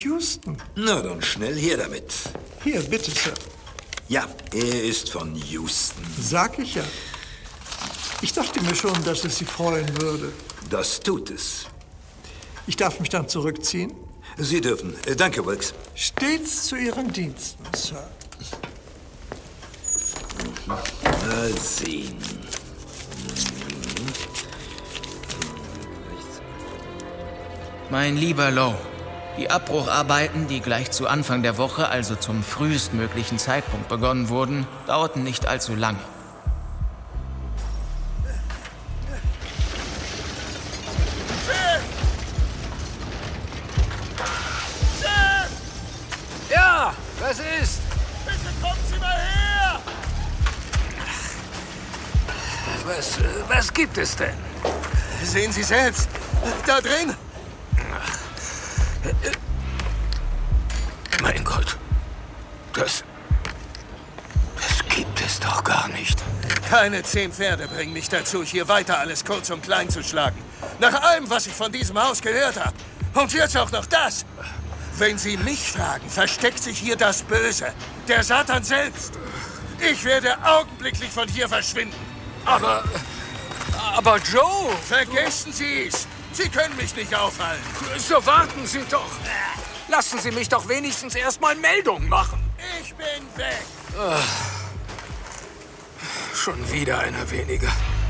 Houston. Na dann schnell her damit. Hier, bitte, Sir. Ja, er ist von Houston. Sag ich ja. Ich dachte mir schon, dass es Sie freuen würde. Das tut es. Ich darf mich dann zurückziehen? Sie dürfen. Danke, Wilkes. Stets zu Ihren Diensten, Sir. Mal sehen. Mein lieber Lowe, die Abbrucharbeiten, die gleich zu Anfang der Woche, also zum frühestmöglichen Zeitpunkt begonnen wurden, dauerten nicht allzu lange. Ja, was ist? Bitte kommen Sie mal her! Was gibt es denn? Sehen Sie selbst. Da drin. Mein Gott. Das gibt es doch gar nicht. Keine 10 Pferde bringen mich dazu, hier weiter alles kurz und klein zu schlagen. Nach allem, was ich von diesem Haus gehört habe. Und jetzt auch noch das. Wenn Sie mich fragen, versteckt sich hier das Böse. Der Satan selbst. Ich werde augenblicklich von hier verschwinden. Aber Joe! Vergessen Sie es. Sie können mich nicht aufhalten. So warten Sie doch. Lassen Sie mich doch wenigstens erstmal Meldung machen. Ich bin weg. Schon wieder einer weniger.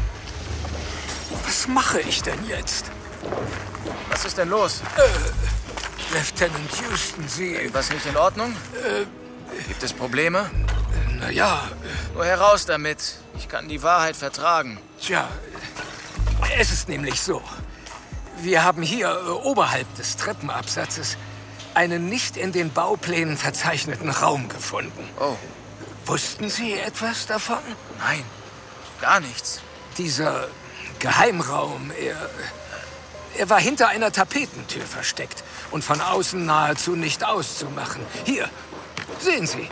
Was mache ich denn jetzt? Was ist denn los? Lieutenant Houston, Sie... Was nicht in Ordnung? Gibt es Probleme? Naja... Nur heraus damit. Ich kann die Wahrheit vertragen. Tja, es ist nämlich so. Wir haben hier oberhalb des Treppenabsatzes einen nicht in den Bauplänen verzeichneten Raum gefunden. Oh. Wussten Sie etwas davon? Nein, gar nichts. Dieser Geheimraum, er war hinter einer Tapetentür versteckt und von außen nahezu nicht auszumachen. Hier, sehen Sie.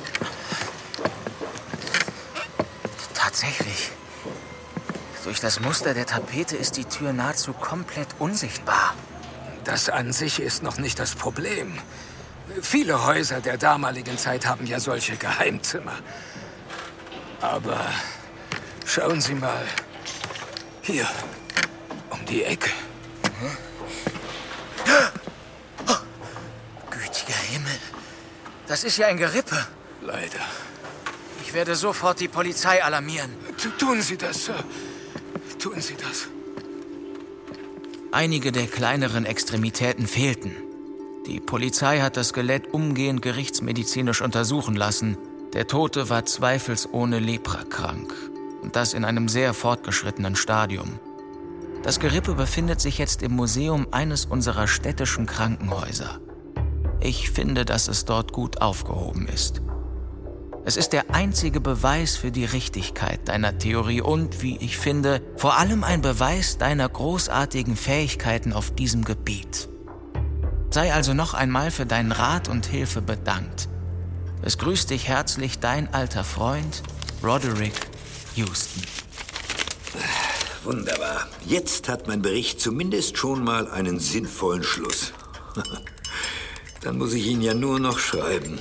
Tatsächlich. Durch das Muster der Tapete ist die Tür nahezu komplett unsichtbar. Das an sich ist noch nicht das Problem. Viele Häuser der damaligen Zeit haben ja solche Geheimzimmer. Aber schauen Sie mal. Hier, um die Ecke. Oh, gütiger Himmel. Das ist ja ein Gerippe. Leider. Ich werde sofort die Polizei alarmieren. Tun Sie das, Sir. Tun Sie das. Einige der kleineren Extremitäten fehlten. Die Polizei hat das Skelett umgehend gerichtsmedizinisch untersuchen lassen. Der Tote war zweifelsohne leprakrank. Und das in einem sehr fortgeschrittenen Stadium. Das Gerippe befindet sich jetzt im Museum eines unserer städtischen Krankenhäuser. Ich finde, dass es dort gut aufgehoben ist. Es ist der einzige Beweis für die Richtigkeit deiner Theorie und, wie ich finde, vor allem ein Beweis deiner großartigen Fähigkeiten auf diesem Gebiet. Sei also noch einmal für deinen Rat und Hilfe bedankt. Es grüßt dich herzlich dein alter Freund, Roderick Houston. Wunderbar. Jetzt hat mein Bericht zumindest schon mal einen sinnvollen Schluss. Dann muss ich ihn ja nur noch schreiben.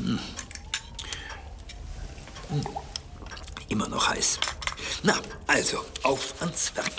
Immer noch heiß. Na, also, auf ans Werk.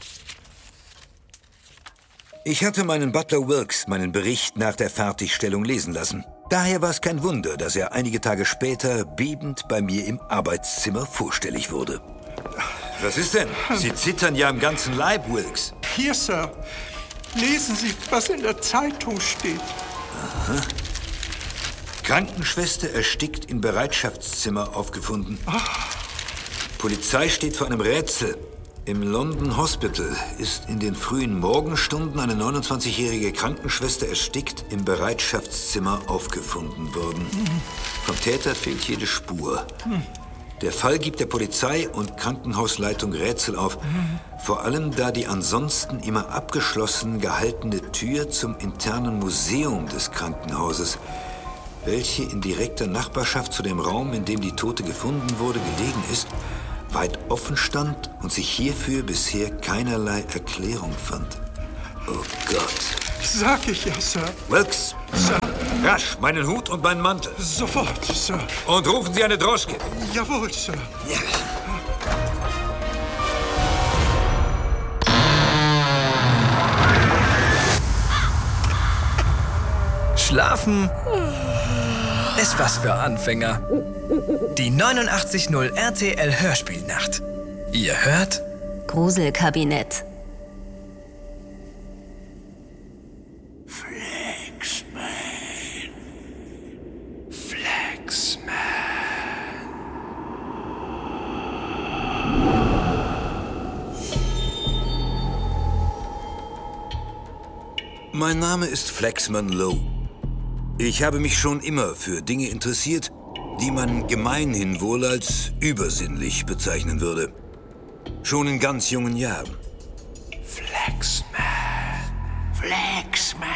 Ich hatte meinen Butler Wilkes meinen Bericht nach der Fertigstellung lesen lassen. Daher war es kein Wunder, dass er einige Tage später bebend bei mir im Arbeitszimmer vorstellig wurde. Was ist denn? Sie zittern ja am ganzen Leib, Wilkes. Hier, Sir. Lesen Sie, was in der Zeitung steht. Aha. Krankenschwester erstickt im Bereitschaftszimmer aufgefunden. Polizei steht vor einem Rätsel. Im London Hospital ist in den frühen Morgenstunden eine 29-jährige Krankenschwester erstickt im Bereitschaftszimmer aufgefunden worden. Vom Täter fehlt jede Spur. Der Fall gibt der Polizei und Krankenhausleitung Rätsel auf. Vor allem, da die ansonsten immer abgeschlossen gehaltene Tür zum internen Museum des Krankenhauses, welche in direkter Nachbarschaft zu dem Raum, in dem die Tote gefunden wurde, gelegen ist, weit offen stand und sich hierfür bisher keinerlei Erklärung fand. Oh Gott. Sag ich ja, Sir. Wilkes, Sir, rasch, meinen Hut und meinen Mantel. sofort, Sir. Und rufen Sie eine Droschke. Jawohl, Sir. Ja. Schlafen ist was für Anfänger. Die 89.0 RTL Hörspielnacht. Ihr hört Gruselkabinett. Flexman. Mein Name ist Flexman Lowe. Ich habe mich schon immer für Dinge interessiert, die man gemeinhin wohl als übersinnlich bezeichnen würde. Schon in ganz jungen Jahren. Flexman. Flexman.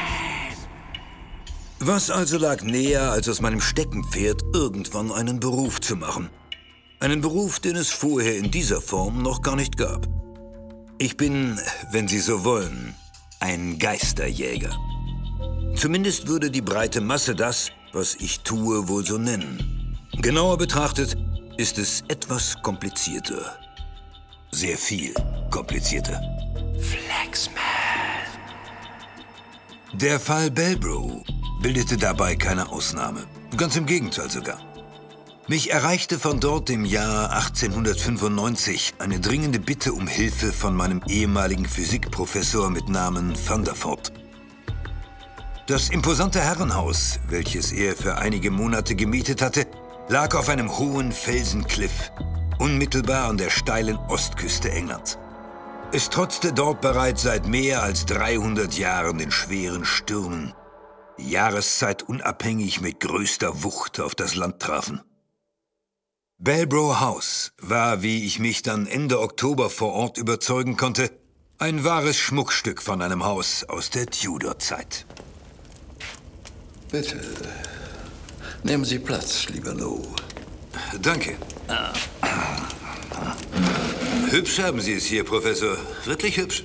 Was also lag näher, als aus meinem Steckenpferd irgendwann einen Beruf zu machen? Einen Beruf, den es vorher in dieser Form noch gar nicht gab. Ich bin, wenn Sie so wollen, ein Geisterjäger. Zumindest würde die breite Masse das, was ich tue, wohl so nennen. Genauer betrachtet ist es etwas komplizierter. Sehr viel komplizierter. Flexman. Der Fall Belbro bildete dabei keine Ausnahme. Ganz im Gegenteil sogar. Mich erreichte von dort im Jahr 1895 eine dringende Bitte um Hilfe von meinem ehemaligen Physikprofessor mit Namen Thunderford. Das imposante Herrenhaus, welches er für einige Monate gemietet hatte, lag auf einem hohen Felsenkliff, unmittelbar an der steilen Ostküste Englands. Es trotzte dort bereits seit mehr als 300 Jahren den schweren Stürmen, die jahreszeitunabhängig mit größter Wucht auf das Land trafen. Belbro House war, wie ich mich dann Ende Oktober vor Ort überzeugen konnte, ein wahres Schmuckstück von einem Haus aus der Tudor-Zeit. Bitte, nehmen Sie Platz, lieber Lowe. Danke. Hübsch haben Sie es hier, Professor. Wirklich hübsch.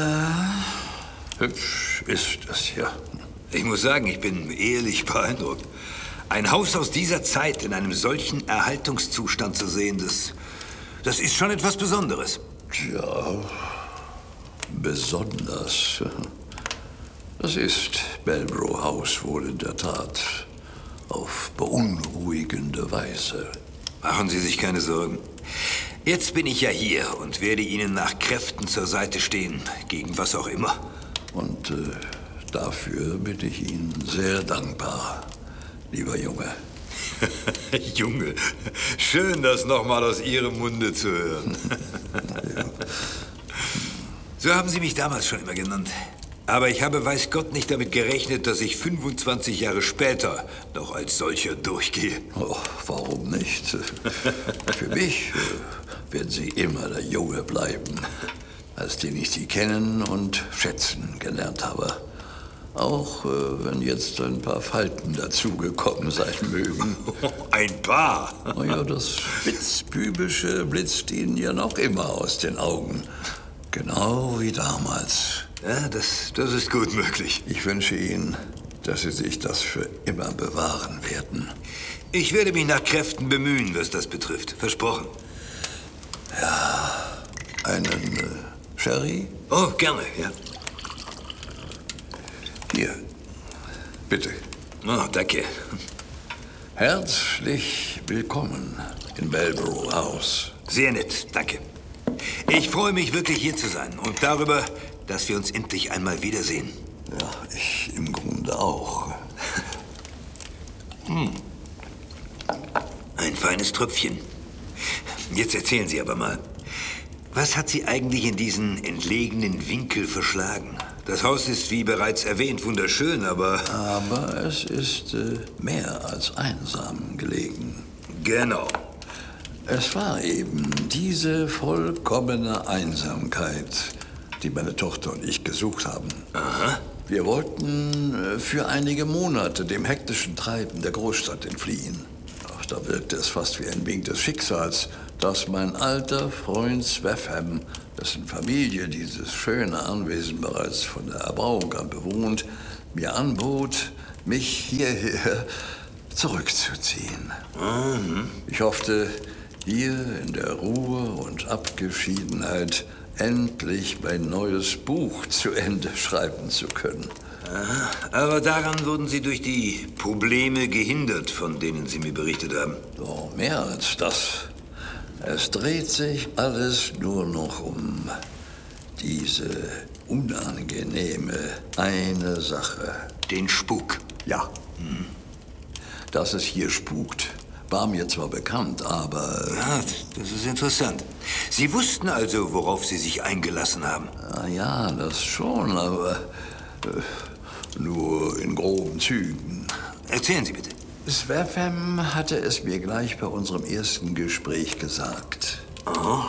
Hübsch ist es, ja. Ich muss sagen, ich bin ehrlich beeindruckt. Ein Haus aus dieser Zeit in einem solchen Erhaltungszustand zu sehen, das ist schon etwas Besonderes. Tja, besonders. Das ist Belbro House wohl in der Tat. Auf beunruhigende Weise. Machen Sie sich keine Sorgen. Jetzt bin ich ja hier und werde Ihnen nach Kräften zur Seite stehen, gegen was auch immer. Und dafür bin ich Ihnen sehr dankbar, lieber Junge. Junge, schön, das nochmal aus Ihrem Munde zu hören. So haben Sie mich damals schon immer genannt. Aber ich habe, weiß Gott, nicht damit gerechnet, dass ich 25 Jahre später noch als solcher durchgehe. Oh, warum nicht? Für mich werden Sie immer der Junge bleiben, als den ich Sie kennen und schätzen gelernt habe. Auch wenn jetzt ein paar Falten dazugekommen sein mögen. Ein paar? Naja, das Spitzbübische blitzt Ihnen ja noch immer aus den Augen. Genau wie damals. Ja, das ist gut möglich. Ich wünsche Ihnen, dass Sie sich das für immer bewahren werden. Ich werde mich nach Kräften bemühen, was das betrifft. Versprochen. Ja, einen Sherry? Oh, gerne, ja. Hier, bitte. Oh, danke. Herzlich willkommen in Belbro House. Sehr nett, danke. Ich freue mich wirklich, hier zu sein und darüber, dass wir uns endlich einmal wiedersehen. Ja, ich im Grunde auch. Ein feines Tröpfchen. Jetzt erzählen Sie aber mal, was hat Sie eigentlich in diesen entlegenen Winkel verschlagen? Das Haus ist, wie bereits erwähnt, wunderschön, aber... Aber es ist mehr als einsam gelegen. Genau. Es war eben diese vollkommene Einsamkeit, die meine Tochter und ich gesucht haben. Aha. Wir wollten für einige Monate dem hektischen Treiben der Großstadt entfliehen. Ach, da wirkte es fast wie ein Wink des Schicksals, dass mein alter Freund Swaffham dessen Familie dieses schöne Anwesen bereits von der Erbauung an bewohnt, mir anbot, mich hierher zurückzuziehen. Ich hoffte, hier in der Ruhe und Abgeschiedenheit endlich mein neues Buch zu Ende schreiben zu können. Aber daran wurden Sie durch die Probleme gehindert, von denen Sie mir berichtet haben. Oh, mehr als das. Es dreht sich alles nur noch um diese unangenehme eine Sache. Den Spuk. Ja. Dass es hier spukt, war mir zwar bekannt, aber... Ja, das ist interessant. Sie wussten also, worauf Sie sich eingelassen haben. Ja, das schon, aber nur in groben Zügen. Erzählen Sie bitte. Svefem hatte es mir gleich bei unserem ersten Gespräch gesagt. Aha.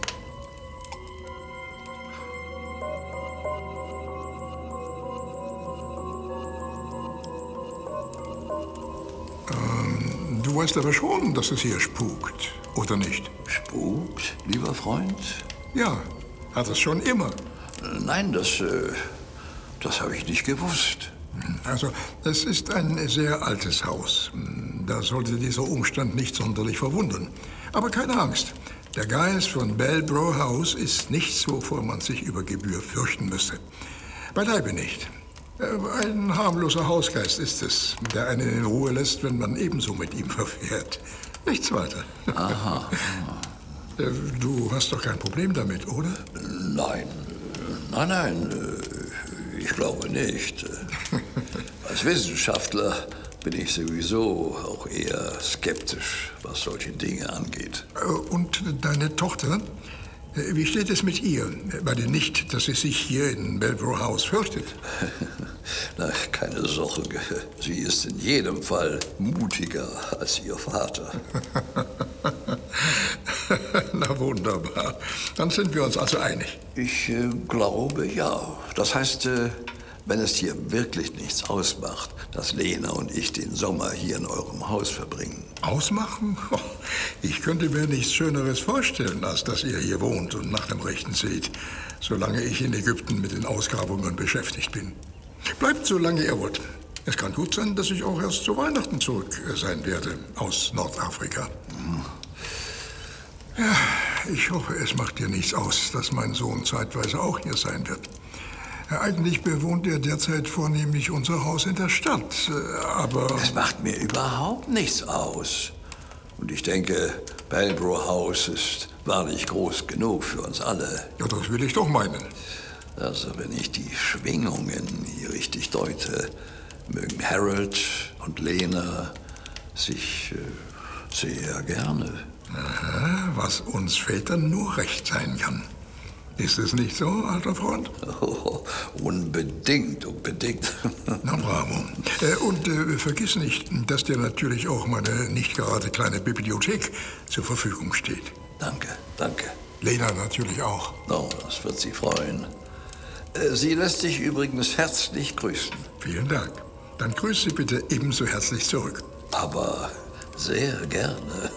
Du weißt aber schon, dass es hier spukt, oder nicht? Spukt, lieber Freund? Ja, hat es schon immer. Nein, das habe ich nicht gewusst. Also, es ist ein sehr altes Haus. Da sollte dieser Umstand nicht sonderlich verwundern. Aber keine Angst. Der Geist von Belbro House ist nichts, wovor man sich über Gebühr fürchten müsste. Beileibe nicht. Ein harmloser Hausgeist ist es, der einen in Ruhe lässt, wenn man ebenso mit ihm verfährt. Nichts weiter. Aha. Du hast doch kein Problem damit, oder? Nein, ich glaube nicht. Als Wissenschaftler bin ich sowieso auch eher skeptisch, was solche Dinge angeht. Und deine Tochter? Wie steht es mit ihr? Weil nicht, dass sie sich hier in Belbro House fürchtet. Na, keine Sorge. Sie ist in jedem Fall mutiger als ihr Vater. Na wunderbar. Dann sind wir uns also einig. Ich glaube, ja. Das heißt, wenn es hier wirklich nichts ausmacht, dass Lena und ich den Sommer hier in eurem Haus verbringen. Ausmachen? Oh, ich könnte mir nichts Schöneres vorstellen, als dass ihr hier wohnt und nach dem Rechten seht, solange ich in Ägypten mit den Ausgrabungen beschäftigt bin. Bleibt so lange ihr wollt. Es kann gut sein, dass ich auch erst zu Weihnachten zurück sein werde aus Nordafrika. Ja, ich hoffe, es macht dir nichts aus, dass mein Sohn zeitweise auch hier sein wird. Eigentlich bewohnt er derzeit vornehmlich unser Haus in der Stadt, aber... Es macht mir überhaupt nichts aus. Und ich denke, Belbro House ist wahrlich groß genug für uns alle. Ja, das will ich doch meinen. Also, wenn ich die Schwingungen hier richtig deute, mögen Harold und Lena sich sehr gerne. Aha, was uns Vätern nur recht sein kann. Ist es nicht so, alter Freund? Oh, unbedingt. Na bravo. Und vergiss nicht, dass dir natürlich auch meine nicht gerade kleine Bibliothek zur Verfügung steht. Danke. Lena natürlich auch. Oh, das wird sie freuen. Sie lässt sich übrigens herzlich grüßen. Vielen Dank. Dann grüße sie bitte ebenso herzlich zurück. Aber sehr gerne.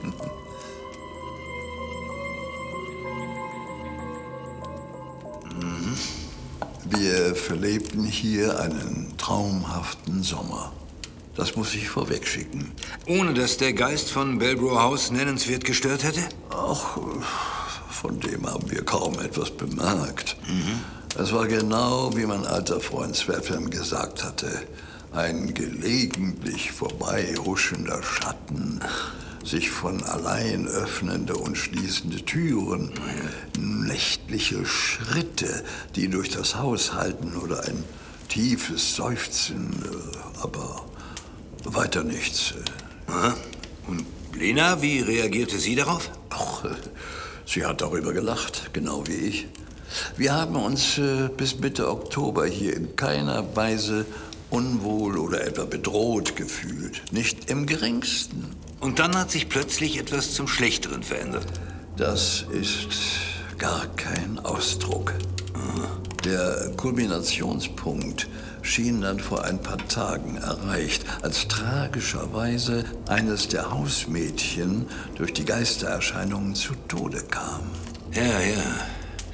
Wir verlebten hier einen traumhaften Sommer. Das muss ich vorwegschicken. Ohne dass der Geist von Belbro House nennenswert gestört hätte? Auch von dem haben wir kaum etwas bemerkt. Es war genau, wie mein alter Freund Svefem gesagt hatte. Ein gelegentlich vorbeihuschender Schatten, sich von allein öffnende und schließende Türen, nächtliche Schritte, die durch das Haus halten oder ein tiefes Seufzen, aber weiter nichts. Aha. Und Lena, wie reagierte sie darauf? Ach, sie hat darüber gelacht, genau wie ich. Wir haben uns bis Mitte Oktober hier in keiner Weise unwohl oder etwa bedroht gefühlt. Nicht im geringsten. Und dann hat sich plötzlich etwas zum Schlechteren verändert. Das ist gar kein Ausdruck. Der Kulminationspunkt schien dann vor ein paar Tagen erreicht, als tragischerweise eines der Hausmädchen durch die Geistererscheinungen zu Tode kam. Ja.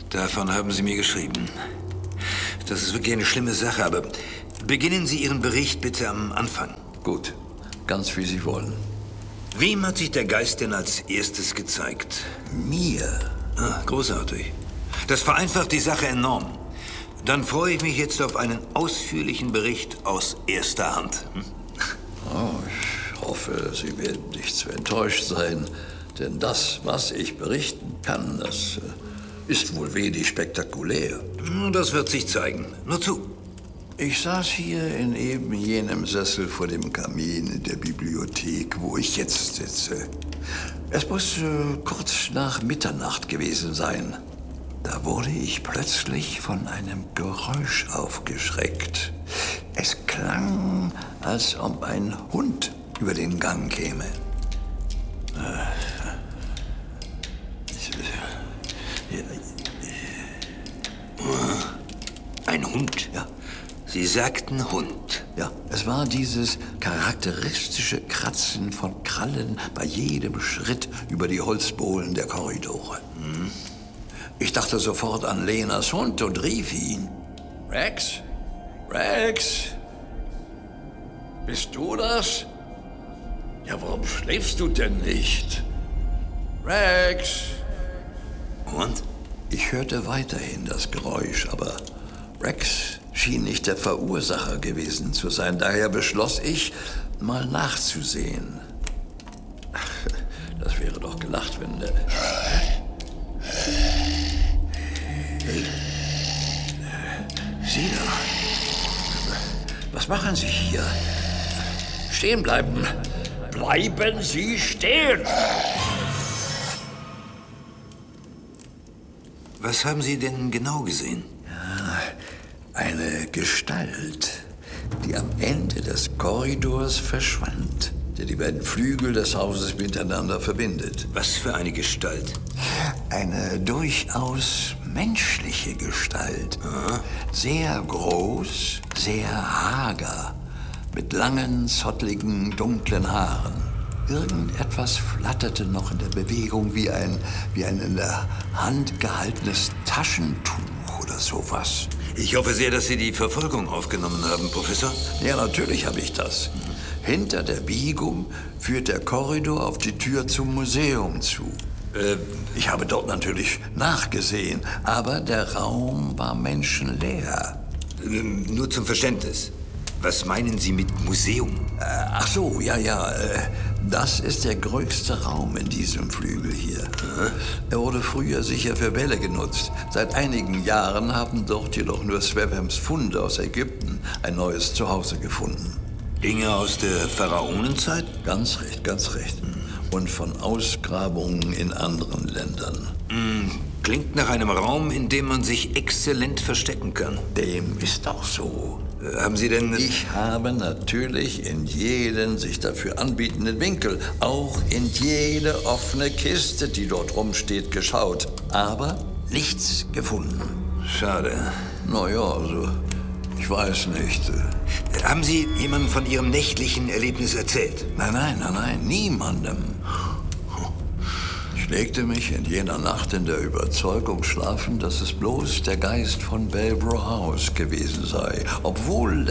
Davon haben Sie mir geschrieben. Das ist wirklich eine schlimme Sache, aber beginnen Sie Ihren Bericht bitte am Anfang. Gut, ganz wie Sie wollen. Wem hat sich der Geist denn als erstes gezeigt? Mir? Ah, großartig. Das vereinfacht die Sache enorm. Dann freue ich mich jetzt auf einen ausführlichen Bericht aus erster Hand. Oh, ich hoffe, Sie werden nicht zu enttäuscht sein. Denn das, was ich berichten kann, das ist wohl wenig spektakulär. Das wird sich zeigen. Nur zu. Ich saß hier in eben jenem Sessel vor dem Kamin in der Bibliothek, wo ich jetzt sitze. Es muss kurz nach Mitternacht gewesen sein. Da wurde ich plötzlich von einem Geräusch aufgeschreckt. Es klang, als ob ein Hund über den Gang käme. Ein Hund? Ja. Sie sagten Hund. Ja, es war dieses charakteristische Kratzen von Krallen bei jedem Schritt über die Holzbohlen der Korridore. Ich dachte sofort an Lenas Hund und rief ihn. Rex? Rex? Bist du das? Ja, warum schläfst du denn nicht? Rex? Und? Ich hörte weiterhin das Geräusch, aber Rex schien nicht der Verursacher gewesen zu sein. Daher beschloss ich, mal nachzusehen. Das wäre doch gelacht, wenn... Hey. Sie da. Was machen Sie hier? Stehen bleiben. Bleiben Sie stehen! Was haben Sie denn genau gesehen? Eine Gestalt, die am Ende des Korridors verschwand, der die beiden Flügel des Hauses miteinander verbindet. Was für eine Gestalt? Eine durchaus menschliche Gestalt. Aha. Sehr groß, sehr hager, mit langen, zottligen, dunklen Haaren. Irgendetwas flatterte noch in der Bewegung wie ein in der Hand gehaltenes Taschentuch oder sowas. Ich hoffe sehr, dass Sie die Verfolgung aufgenommen haben, Professor. Ja, natürlich habe ich das. Hinter der Biegung führt der Korridor auf die Tür zum Museum zu. Ich habe dort natürlich nachgesehen, aber der Raum war menschenleer. Nur zum Verständnis. Was meinen Sie mit Museum? Ach so, ja. Das ist der größte Raum in diesem Flügel hier. Er wurde früher sicher für Bälle genutzt. Seit einigen Jahren haben dort jedoch nur Swephams Funde aus Ägypten ein neues Zuhause gefunden. Dinge aus der Pharaonenzeit? Ganz recht. Und von Ausgrabungen in anderen Ländern. Klingt nach einem Raum, in dem man sich exzellent verstecken kann. Dem ist auch so. Haben Sie denn... Ich habe natürlich in jeden sich dafür anbietenden Winkel, auch in jede offene Kiste, die dort rumsteht, geschaut. Aber nichts gefunden. Schade. Naja, also, ich weiß nicht. Haben Sie jemandem von Ihrem nächtlichen Erlebnis erzählt? Nein, niemandem. Ich legte mich in jener Nacht in der Überzeugung schlafen, dass es bloß der Geist von Belbrough House gewesen sei. Obwohl?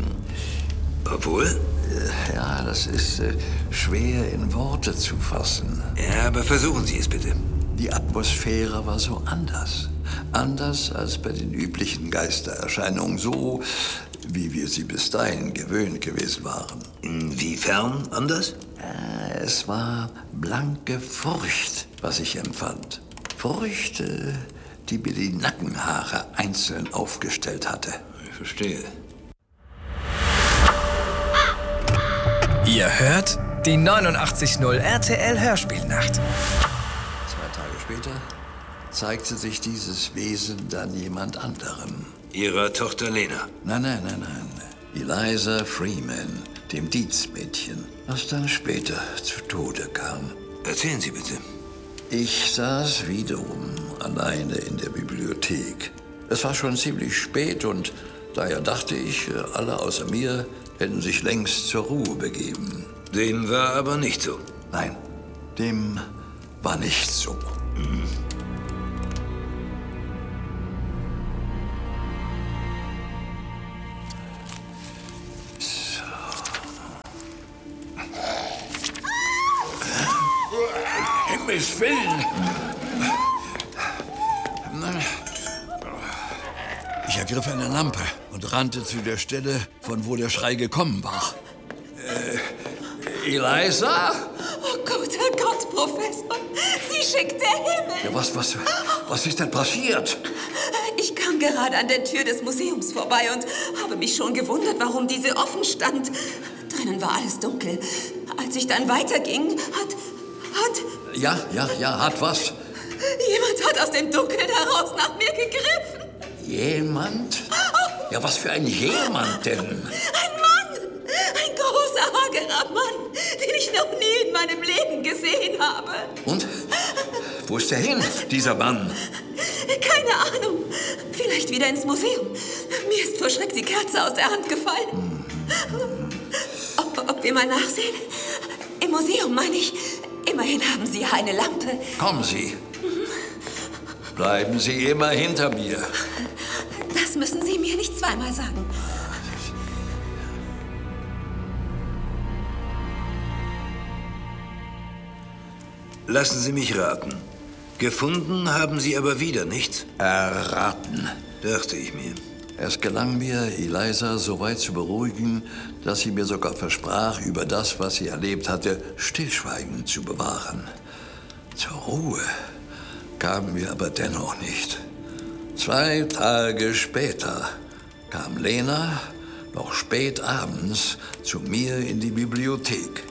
Ja, das ist schwer in Worte zu fassen. Ja, aber versuchen Sie es bitte. Die Atmosphäre war so anders. Anders als bei den üblichen Geistererscheinungen, so wie wir sie bis dahin gewöhnt gewesen waren. Inwiefern anders? Es war blanke Furcht, was ich empfand. Furcht, die mir die Nackenhaare einzeln aufgestellt hatte. Ich verstehe. Ihr hört die 89.0 RTL Hörspielnacht. 2 Tage später zeigte sich dieses Wesen dann jemand anderem. Ihrer Tochter Lena? Nein. Eliza Freeman, dem Dienstmädchen, das dann später zu Tode kam. Erzählen Sie bitte. Ich saß wiederum alleine in der Bibliothek. Es war schon ziemlich spät und daher dachte ich, alle außer mir hätten sich längst zur Ruhe begeben. Dem war aber nicht so. Nein, dem war nicht so. Himmels Willen! Ich ergriff eine Lampe und rannte zu der Stelle, von wo der Schrei gekommen war. Eliza? Oh guter Gott, Professor! Sie schickt der Himmel! Ja, was ist denn passiert? Ich kam gerade an der Tür des Museums vorbei und habe mich schon gewundert, warum diese offen stand. Drinnen war alles dunkel. Als ich dann weiterging, hat... Hat was? Jemand hat aus dem Dunkeln heraus nach mir gegriffen. Jemand? Ja, was für ein jemand denn? Ein Mann! Ein großer, hagerer Mann, den ich noch nie in meinem Leben gesehen habe. Und? Wo ist er hin, dieser Mann? Keine Ahnung. Vielleicht wieder ins Museum. Mir ist vor Schreck die Kerze aus der Hand gefallen. Ob wir mal nachsehen? Im Museum, meine ich. Immerhin haben Sie ja eine Lampe. Kommen Sie. Bleiben Sie immer hinter mir. Das müssen Sie mir nicht zweimal sagen. Lassen Sie mich raten. Gefunden haben Sie aber wieder nichts? Erraten. Dachte ich mir. Es gelang mir, Eliza so weit zu beruhigen, dass sie mir sogar versprach, über das, was sie erlebt hatte, Stillschweigen zu bewahren. Zur Ruhe kamen wir aber dennoch nicht. 2 Tage später kam Lena, noch spät abends, zu mir in die Bibliothek.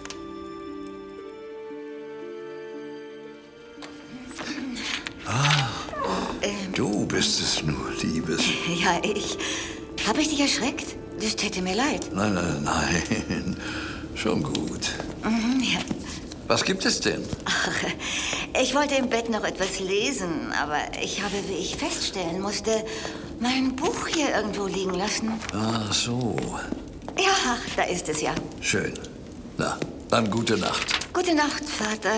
Du bist es nur, Liebes. Ja, Habe ich dich erschreckt? Das täte mir leid. Nein. Schon gut. Ja. Was gibt es denn? Ach, ich wollte im Bett noch etwas lesen, aber ich habe, wie ich feststellen musste, mein Buch hier irgendwo liegen lassen. Ach so. Ja, da ist es ja. Schön. Na, dann gute Nacht. Gute Nacht, Vater.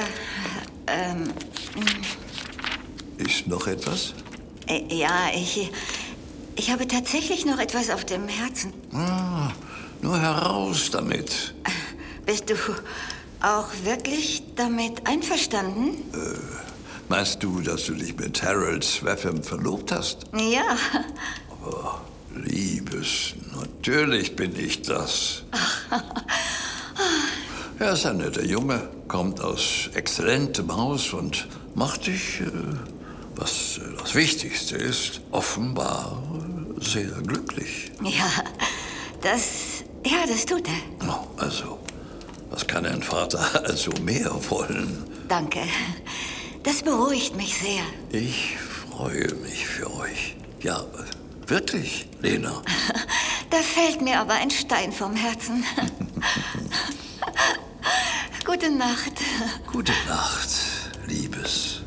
Ist noch etwas? Ja, ich habe tatsächlich noch etwas auf dem Herzen. Nur heraus damit. Bist du auch wirklich damit einverstanden? Meinst du, dass du dich mit Harold Swaffham verlobt hast? Ja. Aber, Liebes, natürlich bin ich das. Er ist ein netter Junge, kommt aus exzellentem Haus und macht dich, was das Wichtigste ist, offenbar sehr glücklich. Ja, das tut er. Oh, also, was kann ein Vater also mehr wollen? Danke. Das beruhigt mich sehr. Ich freue mich für euch. Ja, wirklich, Lena. Da fällt mir aber ein Stein vom Herzen. Gute Nacht. Gute Nacht, Liebes.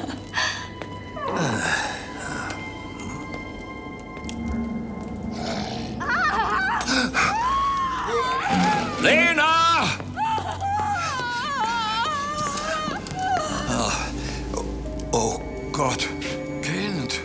Lena! Oh Gott, Kind.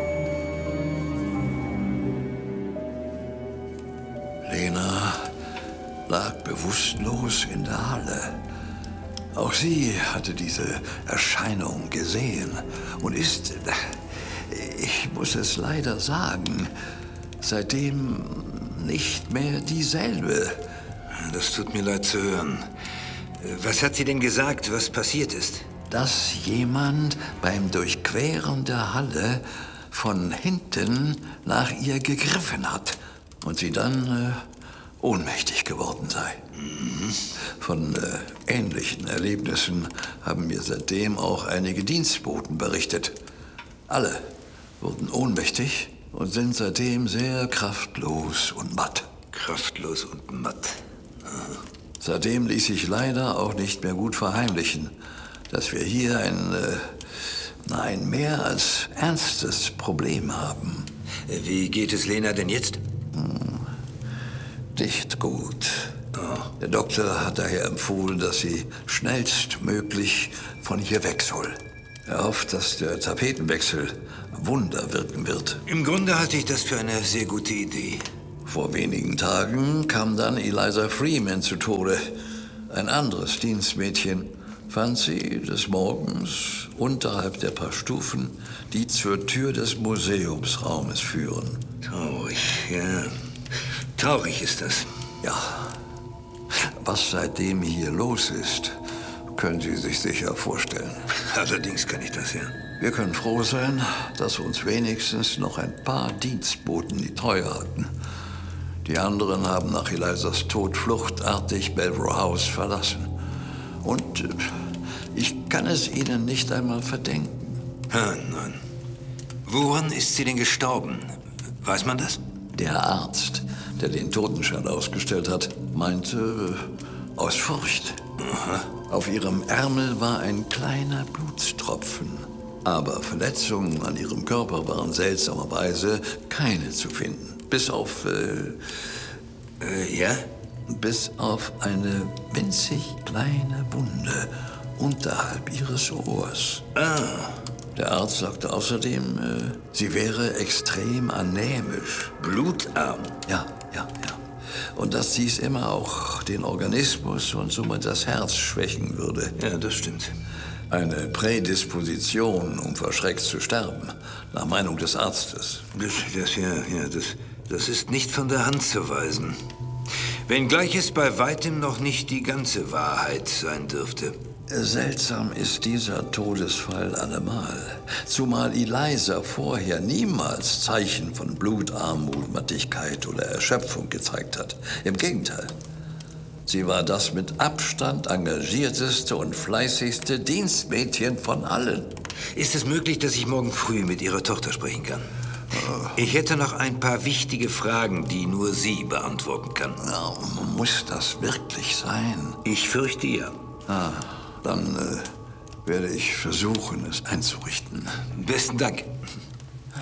Lena lag bewusstlos in der Halle. Auch sie hatte diese Erscheinung gesehen und ist, ich muss es leider sagen, seitdem nicht mehr dieselbe. Das tut mir leid zu hören. Was hat sie denn gesagt, was passiert ist? Dass jemand beim Durchqueren der Halle von hinten nach ihr gegriffen hat und sie dann ohnmächtig geworden sei. Von ähnlichen Erlebnissen haben mir seitdem auch einige Dienstboten berichtet. Alle wurden ohnmächtig und sind seitdem sehr kraftlos und matt. Kraftlos und matt. Seitdem ließ sich leider auch nicht mehr gut verheimlichen, dass wir hier ein mehr als ernstes Problem haben. Wie geht es Lena denn jetzt? Nicht gut. Der Doktor hat daher empfohlen, dass sie schnellstmöglich von hier weg soll. Er hofft, dass der Tapetenwechsel Wunder wirken wird. Im Grunde halte ich das für eine sehr gute Idee. Vor wenigen Tagen kam dann Eliza Freeman zu Tode. Ein anderes Dienstmädchen, fand sie des Morgens unterhalb der paar Stufen, die zur Tür des Museumsraumes führen. Traurig, ja. Traurig ist das. Ja. Was seitdem hier los ist, können Sie sich sicher vorstellen. Allerdings kann ich das, ja. Wir können froh sein, dass uns wenigstens noch ein paar Dienstboten die Treue halten. Die anderen haben nach Elisas Tod fluchtartig Belbrough House verlassen. Und ich kann es ihnen nicht einmal verdenken. Nein. Woran ist sie denn gestorben? Weiß man das? Der Arzt, der den Totenschein ausgestellt hat, meinte aus Furcht. Aha. Auf ihrem Ärmel war ein kleiner Blutstropfen. Aber Verletzungen an ihrem Körper waren seltsamerweise keine zu finden. Bis auf, ja? Bis auf eine winzig kleine Wunde unterhalb ihres Ohrs. Der Arzt sagte außerdem, sie wäre extrem anämisch. Blutarm? Ja. Und dass dies immer auch den Organismus und somit das Herz schwächen würde. Ja, das stimmt. Eine Prädisposition, um verschreckt zu sterben, nach Meinung des Arztes. Das ist nicht von der Hand zu weisen. Wenngleich es bei weitem noch nicht die ganze Wahrheit sein dürfte. Seltsam ist dieser Todesfall allemal. Zumal Eliza vorher niemals Zeichen von Blutarmut, Mattigkeit oder Erschöpfung gezeigt hat. Im Gegenteil. Sie war das mit Abstand engagierteste und fleißigste Dienstmädchen von allen. Ist es möglich, dass ich morgen früh mit Ihrer Tochter sprechen kann? Ich hätte noch ein paar wichtige Fragen, die nur sie beantworten kann. Muss das wirklich sein? Ich fürchte ja. Dann werde ich versuchen, es einzurichten. Besten Dank.